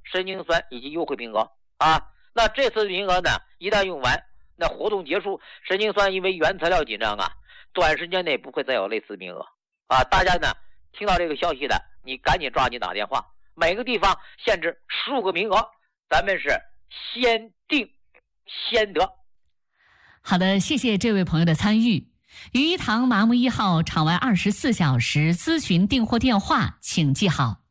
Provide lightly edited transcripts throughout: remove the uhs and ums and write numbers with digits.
神经酸以及优惠名额啊。那这次名额呢，一旦用完，那活动结束，神经酸因为原材料紧张啊，短时间内不会再有类似名额啊。大家呢听到这个消息的，你赶紧抓紧打电话，每个地方限制15个名额，咱们是先定先得。 好的，谢谢这位朋友的参与。于一堂麻木1号场外24小时咨询订货电话，请记好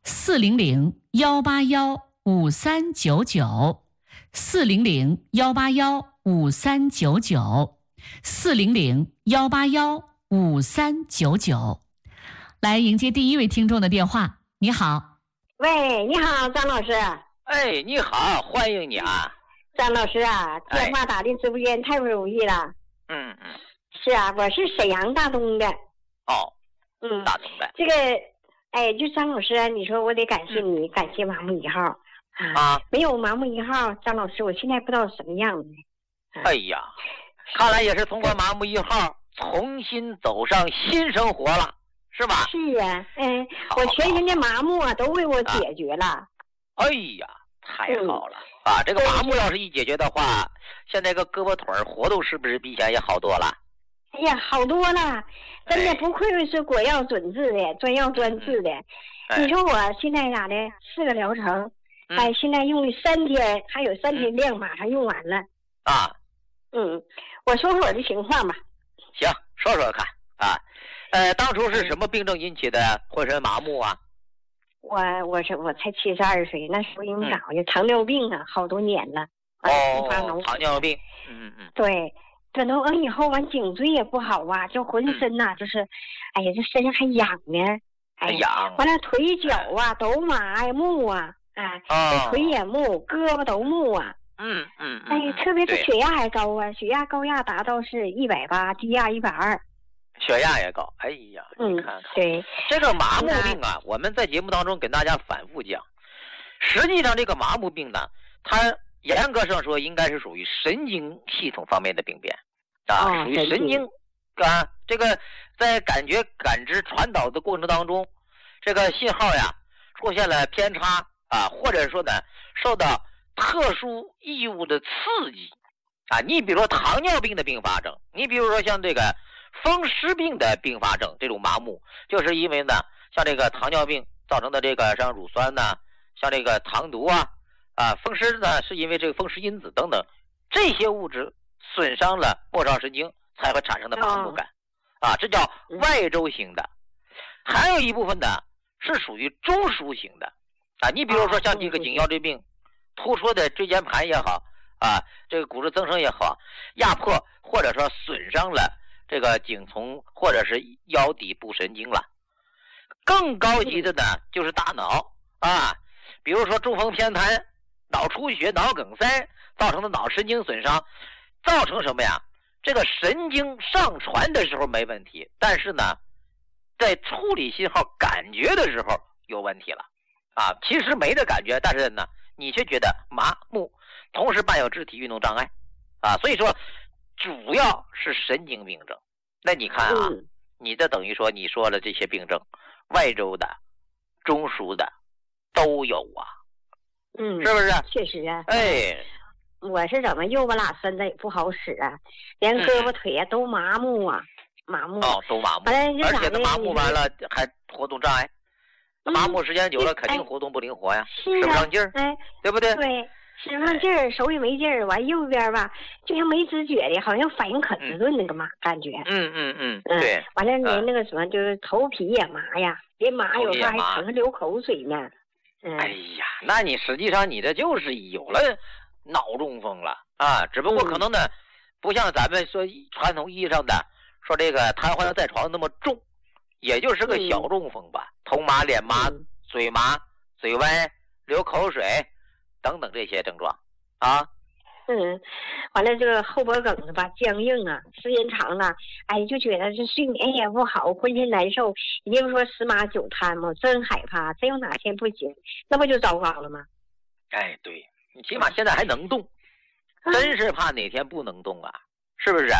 400-181-5399，400-181-5399，400-181-5399。来迎接第一位听众的电话。你好。 喂，你好，张老师。 哎，你好，欢迎你啊。 张老师啊，电话打进直播间太不容易了。是啊，我是沈阳大东的。 哦，大东的。 这个，就张老师啊，你说我得感谢你，感谢麻木1号啊。没有麻木1号，张老师，我现在不知道什么样子。 哎呀，看来也是通过麻木1号重新走上新生活了，是吧？ 是啊，我全身的麻木啊都为我解决了。 哎呀，太好了啊！这个麻木要是一解决的话，现在个胳膊腿活动是不是比以前也好多了？ 哎呀，好多了，真的不愧是果药准治的，专药专治的。你说我现在咋的？4个疗程，现在用了3天，还有3天量马上用完了。 啊， 我说说我的情况吧。 行，说说看啊。当初是什么病症引起的浑身麻木啊？ 我才72岁，那时候因为啥呀？糖尿病啊，好多年了。 糖尿病。 对。转头完以后，完颈椎也不好啊，就浑身呐，就是，哎呀，这身上还痒呢， 痒。 完了腿脚啊都麻呀木啊，这腿也木，胳膊都木啊。特别是血压还高啊，血压高压达到是180，低压120。 血压也高，哎呀，你看看， 对这个麻木病啊，我们在节目当中跟大家反复讲，实际上这个麻木病呢，它严格上说应该是属于神经系统方面的病变啊，属于神经啊，这个在感觉感知传导的过程当中，这个信号呀出现了偏差啊，或者说呢受到特殊异物的刺激啊，你比如说糖尿病的并发症，你比如说像这个风湿病的并发症，这种麻木就是因为呢像这个糖尿病造成的这个像乳酸呢，像这个糖毒啊，风湿呢是因为这个风湿因子等等这些物质损伤了末梢神经才会产生的麻木感啊，这叫外周型的。还有一部分呢是属于中枢型的啊，你比如说像这个颈腰椎病，突出的椎间盘也好啊，这个骨质增生也好，压迫或者说损伤了这个颈丛或者是腰底部神经了。更高级的呢就是大脑啊，比如说中风偏瘫、脑出血、脑梗塞造成的脑神经损伤，造成什么呀？这个神经上传的时候没问题，但是呢在处理信号感觉的时候有问题了啊。其实没这感觉，但是呢你却觉得麻木，同时伴有肢体运动障碍啊。所以说主要是神经病症。那你看啊，你这等于说你说了这些病症，外周的、中枢的都有啊，是不是？ 确实啊。 我是怎么右巴拉身子也不好使啊，连胳膊腿啊都麻木啊，麻木。 都麻木。而且它麻木完了还活动障碍，麻木时间久了肯定活动不灵活呀，使不上劲儿，对不对？ 对。使不上劲儿，手也没劲儿，完右边吧，就像没知觉的，好像反应可迟钝那个嘛感觉。 对。 完了连那个什么，就是头皮也麻呀，别麻有时候还疼流口水呢。 哎呀，那你实际上你这就是有了脑中风了啊，只不过可能呢，不像咱们说传统意义上的说这个瘫痪在床那么重，也就是个小中风吧，头麻、脸麻、嘴麻、嘴歪、流口水等等这些症状啊。 完了这个后脖梗子吧僵硬啊，时间长了，哎，就觉得这睡眠也不好，浑身难受。你就说10麻9瘫嘛，真害怕，真有哪天不行，那不就糟糕了吗？ 哎，对，你起码现在还能动，真是怕哪天不能动啊，是不是？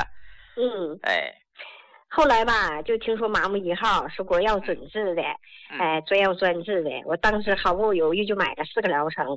后来吧，就听说麻木1号是国药准治的，专药专治的。我当时毫不犹豫就买了4个疗程，